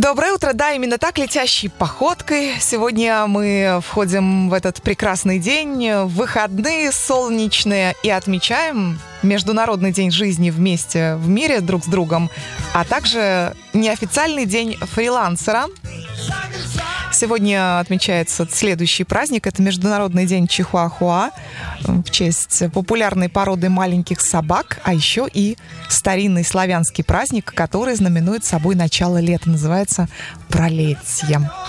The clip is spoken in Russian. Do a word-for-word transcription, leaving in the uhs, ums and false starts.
Доброе утро, да, именно так, летящей походкой. Сегодня мы входим в этот прекрасный день, в выходные солнечные, и отмечаем Международный день жизни вместе в мире друг с другом, а также неофициальный день фрилансера. Сегодня отмечается следующий праздник. Это Международный день чихуахуа в честь популярной породы маленьких собак, а еще и старинный славянский праздник, который знаменует собой начало лета, называется Пролетье.